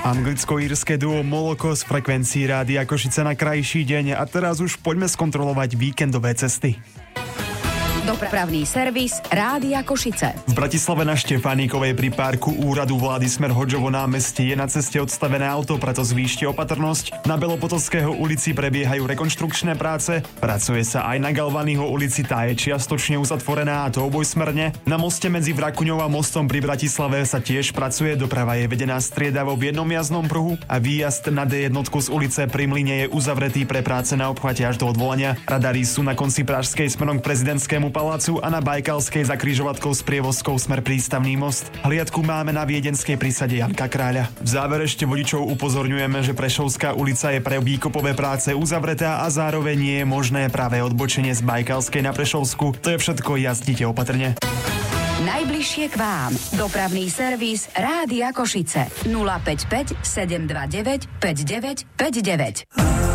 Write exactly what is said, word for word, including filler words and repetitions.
Anglicko-írske duo Moloko z frekvencií Rádia Košice na krajší deň a teraz už poďme skontrolovať víkendové cesty. Dopravný servis Rádia Košice. V Bratislave na Štefánikovej pri parku úradu vlády smer Hodžovo námestie je na ceste odstavené auto, preto zvýšte opatrnosť. Na Belopotocského ulici prebiehajú rekonštrukčné práce. Pracuje sa aj na Galvanyho ulici, tá je čiastočne uzatvorená a to obojsmerne. Na moste medzi Vrakuňou a mostom pri Bratislave sa tiež pracuje, doprava je vedená striedavo v jednom jazdnom pruhu a výjazd na dé jedna z ulice pri Mlyne je uzavretý pre práce na obchvate až do odvolania. Radary sú na konci Pražskej smerom k prezidentskému palácu a na Bajkalskej za križovatkou s prievozkou smer Prístavný most. Hliadku máme na viedenskej prísade Janka Kráľa. V závere ešte vodičov upozorňujeme, že Prešovská ulica je pre výkopové práce uzavretá a zároveň nie je možné práve odbočenie z Bajkalskej na Prešovsku. To je všetko, jazdite opatrne. Najbližšie k vám. Dopravný servis Rádia Košice. nula päť päť sedem dva deväť päť deväť päť deväť.